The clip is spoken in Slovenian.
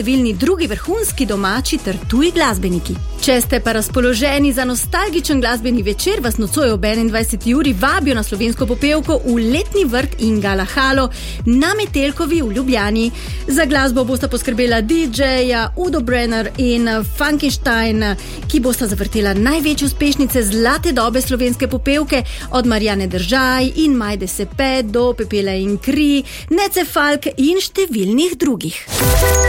številni drugi vrhunski domači ter tuji glasbeniki. Če ste pa razpoloženi za nostalgičen glasbeni večer, vas nocoj ob 21. uri vabijo na slovensko popevko v letni vrt Ingala Halo na Metelkovi v Ljubljani. Za glasbo bosta poskrbela DJ-ja Udo Brenner in Funkenstein, ki bosta zavrtela največje uspešnice zlate dobe slovenske popevke od Marjane Držaj in Majde Sepe do Pepela in Kri, Nece Falk in številnih drugih.